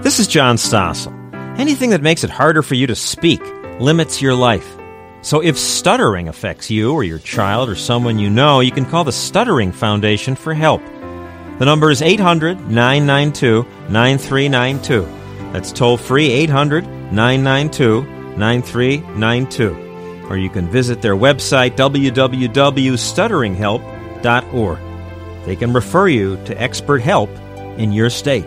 This is John Stossel. Anything that makes it harder for you to speak limits your life. So if stuttering affects you or your child or someone you know, you can call the Stuttering Foundation for help. The number is 800-992-9392. That's toll-free, 800-992-9392. Or you can visit their website, www.stutteringhelp.org. They can refer you to expert help in your state.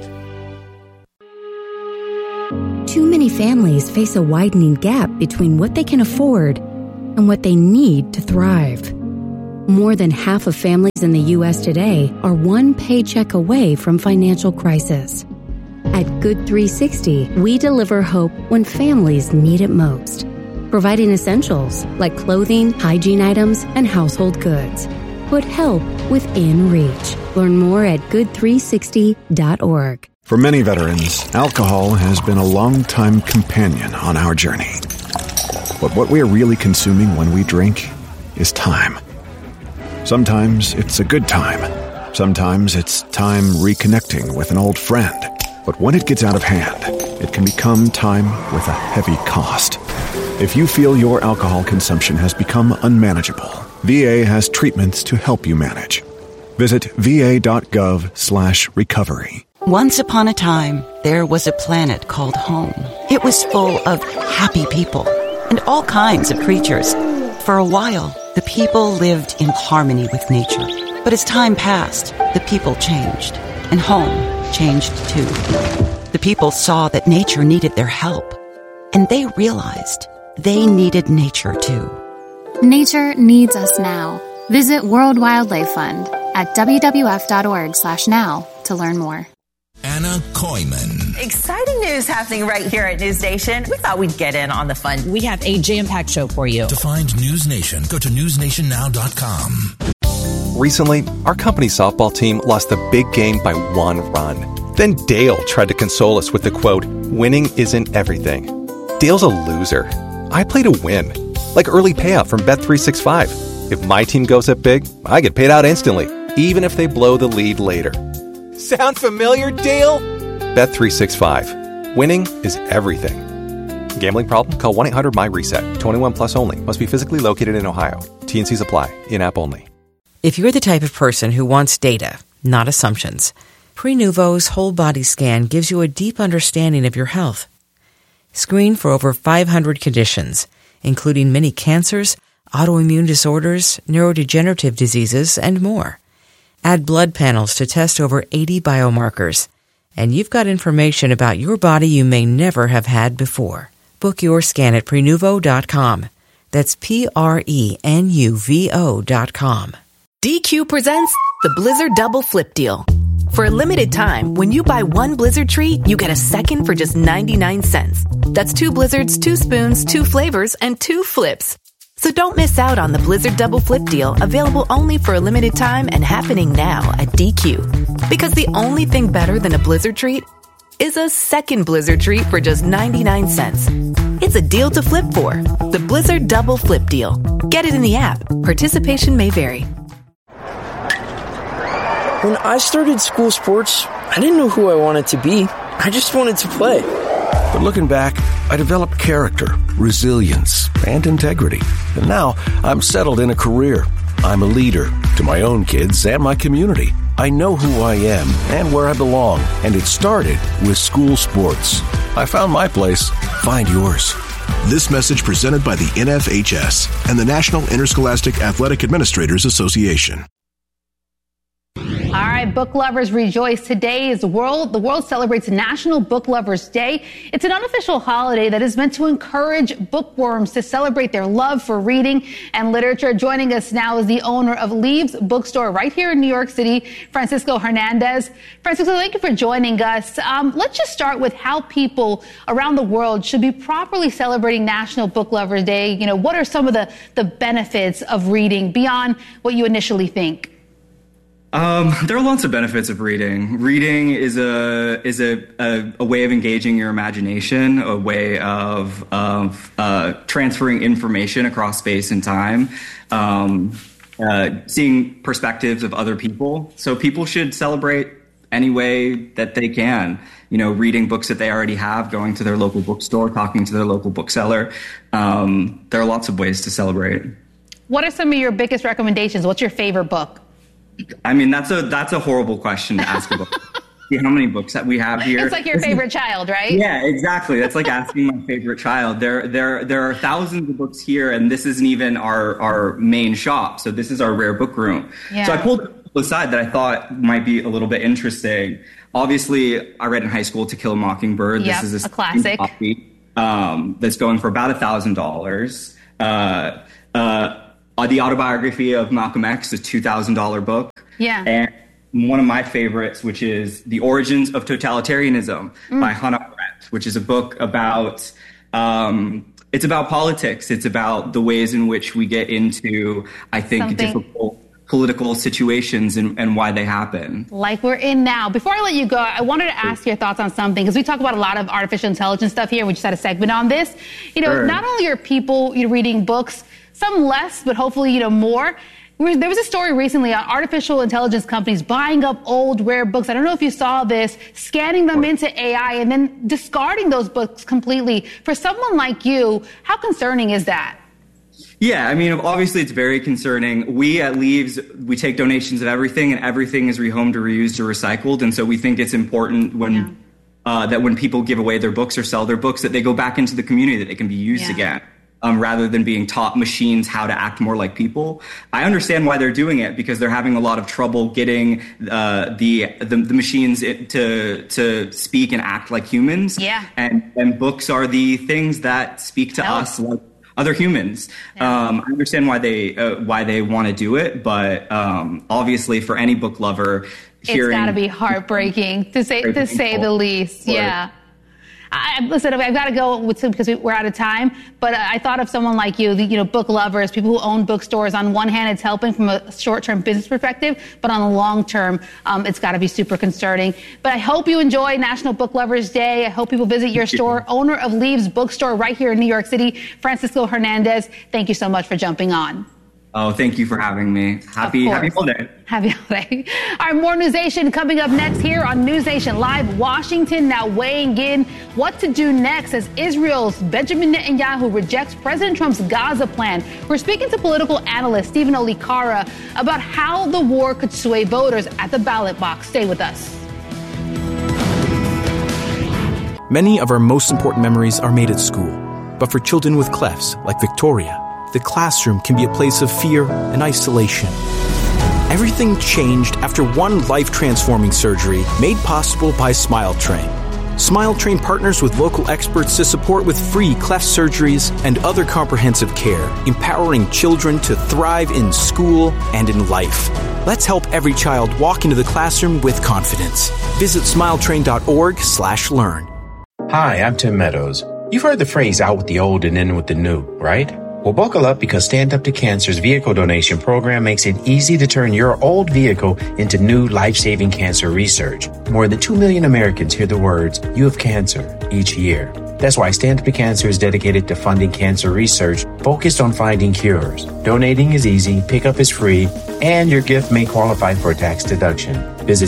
Too many families face a widening gap between what they can afford and what they need to thrive. More than half of families in the U.S. today are one paycheck away from financial crisis. At Good 360, we deliver hope when families need it most, providing essentials like clothing, hygiene items, and household goods. Put help within reach. Learn more at good360.org. For many veterans, alcohol has been a long-time companion on our journey. But what we are really consuming when we drink is time. Sometimes it's a good time. Sometimes it's time reconnecting with an old friend. But when it gets out of hand, it can become time with a heavy cost. If you feel your alcohol consumption has become unmanageable, VA has treatments to help you manage. Visit va.gov/recovery. Once upon a time, there was a planet called home. It was full of happy people and all kinds of creatures. For a while, the people lived in harmony with nature. But as time passed, the people changed, and home changed too. The people saw that nature needed their help, and they realized they needed nature too. Nature needs us now. Visit World Wildlife Fund at wwf.org/now to learn more. Anna Koyman. Exciting news happening right here at News Nation. We thought we'd get in on the fun. We have a jam-packed show for you. To find News Nation, go to newsnationnow.com. Recently, our company's softball team lost the big game by 1 run. Then Dale tried to console us with the quote, "Winning isn't everything." Dale's a loser. I play to win, like early payout from Bet365. If my team goes up big, I get paid out instantly, even if they blow the lead later. Sound familiar, Dale? Bet365. Winning is everything. Gambling problem? Call 1-800-MY-RESET. 21 plus only. Must be physically located in Ohio. T&Cs apply. In-app only. If you're the type of person who wants data, not assumptions, Prenuvo's whole body scan gives you a deep understanding of your health. Screen for over 500 conditions, including many cancers, autoimmune disorders, neurodegenerative diseases, and more. Add blood panels to test over 80 biomarkers, and you've got information about your body you may never have had before. Book your scan at Prenuvo.com. That's Prenuvo.com. DQ presents the Blizzard Double Flip Deal. For a limited time, when you buy one Blizzard treat, you get a second for just 99 cents. That's 2 Blizzards, 2 spoons, 2 flavors, and 2 flips. So don't miss out on the Blizzard Double Flip Deal, available only for a limited time and happening now at DQ. Because the only thing better than a Blizzard treat is a second Blizzard treat for just 99 cents. It's a deal to flip for. The Blizzard Double Flip Deal. Get it in the app. Participation may vary. When I started school sports, I didn't know who I wanted to be. I just wanted to play. But looking back, I developed character, resilience, and integrity. And now I'm settled in a career. I'm a leader to my own kids and my community. I know who I am and where I belong, and it started with school sports. I found my place. Find yours. This message presented by the NFHS and the National Interscholastic Athletic Administrators Association. All right, book lovers rejoice. Today is the world celebrates National Book Lovers Day. It's an unofficial holiday that is meant to encourage bookworms to celebrate their love for reading and literature. Joining us now is the owner of Leaves Bookstore right here in New York City, Francisco Hernandez. Francisco, thank you for joining us. Let's just start with how people around the world should be properly celebrating National Book Lovers Day. You know, what are some of the benefits of reading beyond what you initially think? There are lots of benefits of reading. Reading is a way of engaging your imagination, a way of transferring information across space and time, seeing perspectives of other people. So people should celebrate any way that they can. You know, reading books that they already have, going to their local bookstore, talking to their local bookseller. There are lots of ways to celebrate. What are some of your biggest recommendations? What's your favorite book? I mean, that's a horrible question to ask about. See how many books that we have here. It's like your favorite child, right? Yeah, exactly. That's like asking my favorite child. There are thousands of books here, and this isn't even our main shop. So this is our rare book room. Yeah. So I pulled aside that I thought might be a little bit interesting. Obviously, I read in high school To Kill a Mockingbird. Yep, this is a classic. Copy, that's going for about $1,000. The autobiography of Malcolm X, a $2,000 book. Yeah. And one of my favorites, which is The Origins of Totalitarianism by Hannah Arendt, which is a book about, it's about politics. It's about the ways in which we get into, I think, difficult political situations and why they happen. Like we're in now. Before I let you go, I wanted to ask your thoughts on something, because we talk about a lot of artificial intelligence stuff here. We just had a segment on this. You know, not only are people reading books, some less, but hopefully, more. There was a story recently on artificial intelligence companies buying up old, rare books. I don't know if you saw this, scanning them into AI and then discarding those books completely. For someone like you, how concerning is that? Yeah, I mean, obviously it's very concerning. We at Leaves, we take donations of everything, and everything is rehomed or reused or recycled. And so we think it's important when that when people give away their books or sell their books, that they go back into the community, that they can be used again. Rather than being taught machines how to act more like people. I understand why they're doing it, because they're having a lot of trouble getting the machines to speak and act like humans. Yeah. And books are the things that speak to us like other humans. I understand why they want to do it, but obviously for any book lover, it's got to be heartbreaking to say the least. Yeah. Listen, I've got to go because we're out of time. But I thought of someone like you, book lovers, people who own bookstores. On one hand, it's helping from a short-term business perspective, but on the long term, it's got to be super concerning. But I hope you enjoy National Book Lovers Day. I hope people visit your store. Owner of Leaves Bookstore right here in New York City, Francisco Hernandez. Thank you so much for jumping on. Oh, thank you for having me. Happy holiday. Happy holiday. All right, more NewsNation coming up next here on NewsNation Live. Washington now weighing in what to do next as Israel's Benjamin Netanyahu rejects President Trump's Gaza plan. We're speaking to political analyst Stephen Olikara about how the war could sway voters at the ballot box. Stay with us. Many of our most important memories are made at school. But for children with clefts, like Victoria, the classroom can be a place of fear and isolation. Everything changed after one life-transforming surgery made possible by SmileTrain. SmileTrain partners with local experts to support with free cleft surgeries and other comprehensive care, empowering children to thrive in school and in life. Let's help every child walk into the classroom with confidence. Visit smiletrain.org/learn. Hi, I'm Tim Meadows. You've heard the phrase out with the old and in with the new, right? Well, buckle up, because Stand Up to Cancer's vehicle donation program makes it easy to turn your old vehicle into new life-saving cancer research. More than 2 million Americans hear the words, "You have cancer," each year. That's why Stand Up to Cancer is dedicated to funding cancer research focused on finding cures. Donating is easy, pickup is free, and your gift may qualify for a tax deduction. Visit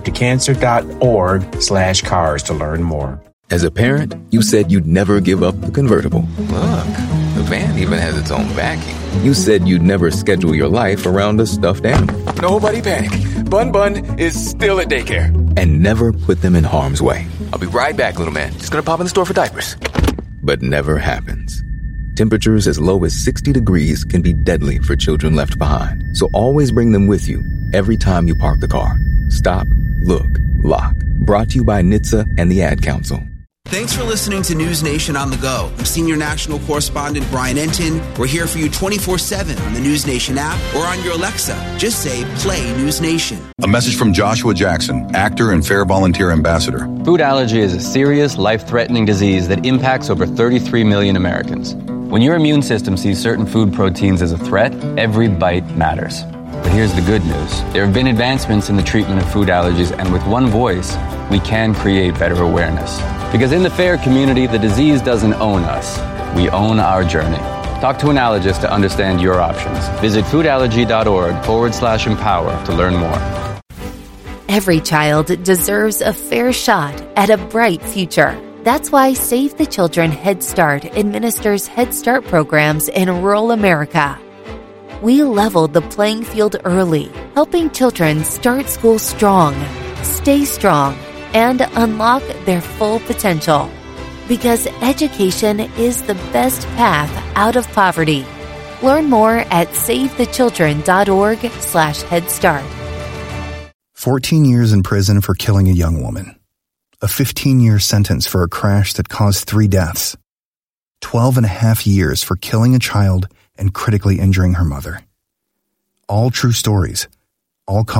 standuptocancer.org/cars to learn more. As a parent, you said you'd never give up the convertible. Look, the van even has its own backing. You said you'd never schedule your life around a stuffed animal. Nobody panic. Bun is still at daycare. And never put them in harm's way. I'll be right back, little man. Just gonna pop in the store for diapers. But never happens. Temperatures as low as 60 degrees can be deadly for children left behind. So always bring them with you every time you park the car. Stop, look, lock. Brought to you by NHTSA and the Ad Council. Thanks for listening to News Nation on the Go. I'm senior national correspondent Brian Entin. We're here for you 24/7 on the News Nation app or on your Alexa. Just say, play News Nation. A message from Joshua Jackson, actor and Fair Volunteer Ambassador. Food allergy is a serious, life-threatening disease that impacts over 33 million Americans. When your immune system sees certain food proteins as a threat, every bite matters. But here's the good news. There have been advancements in the treatment of food allergies, and with one voice, we can create better awareness. Because in the FAIR community, the disease doesn't own us. We own our journey. Talk to an allergist to understand your options. Visit foodallergy.org/empower to learn more. Every child deserves a fair shot at a bright future. That's why Save the Children Head Start administers Head Start programs in rural America. We leveled the playing field early, helping children start school strong, stay strong, and unlock their full potential. Because education is the best path out of poverty. Learn more at savethechildren.org/Head Start. 14 years in prison for killing a young woman. A 15-year sentence for a crash that caused 3 deaths. 12 and a half years for killing a child and critically injuring her mother. All true stories. All